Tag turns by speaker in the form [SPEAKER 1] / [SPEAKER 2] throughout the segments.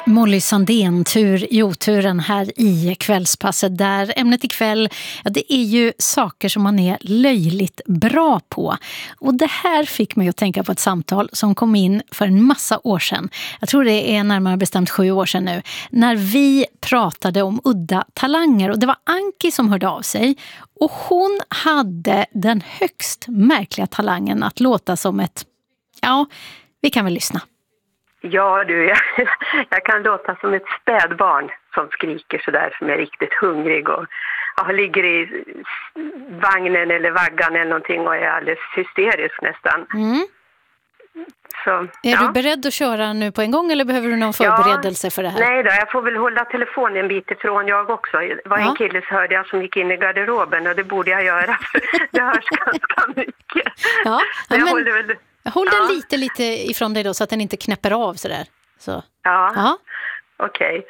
[SPEAKER 1] Molly Sandén, tur i oturen här i kvällspasset, där ämnet ikväll, det är ju saker som man är löjligt bra på. Och det här fick mig att tänka på ett samtal som kom in för en massa år sedan. Jag tror det är närmare bestämt 7 år sedan nu. När vi pratade om udda talanger, och det var Anki som hörde av sig. Och hon hade den högst märkliga talangen att låta som ett... Ja, vi kan väl lyssna.
[SPEAKER 2] Ja du, jag kan låta som ett spädbarn som skriker sådär, som är riktigt hungrig och ligger i vagnen eller vaggan eller någonting och är alldeles hysterisk nästan.
[SPEAKER 1] Mm.
[SPEAKER 2] Så,
[SPEAKER 1] är du beredd att köra nu på en gång eller behöver du någon förberedelse för det här?
[SPEAKER 2] Nej då, jag får väl hålla telefonen en bit ifrån jag också. Det var en kille hörde jag som gick in i garderoben och det borde jag göra. Det hörs ganska mycket.
[SPEAKER 1] Ja,
[SPEAKER 2] men
[SPEAKER 1] håll den lite ifrån dig då så att den inte knäpper av sådär. Så.
[SPEAKER 2] Ja. Okej.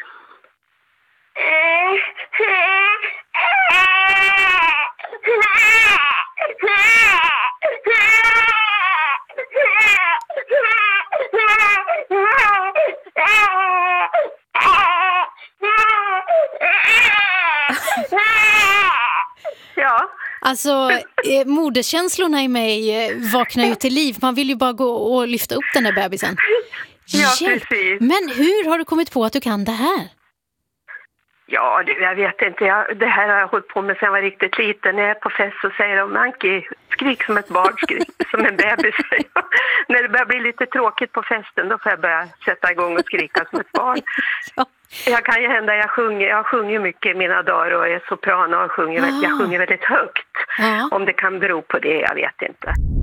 [SPEAKER 2] Ja.
[SPEAKER 1] Alltså, moderskänslorna i mig vaknar ju till liv. Man vill ju bara gå och lyfta upp den där bebisen.
[SPEAKER 2] Ja, precis.
[SPEAKER 1] Men hur har du kommit på att du kan det här?
[SPEAKER 2] Ja, jag vet inte. Det här har jag hållit på med sedan jag var riktigt liten. När jag är på fest så säger de, Anki, skrik som ett barn, skrik som en bebis. När det börjar bli lite tråkigt på festen, då får jag börja sätta igång och skrika som ett barn.
[SPEAKER 1] Ja.
[SPEAKER 2] Jag kan ju hända, jag sjunger mycket i mina dagar och är sopran och jag sjunger väldigt högt. Om det kan bero på det, jag vet inte.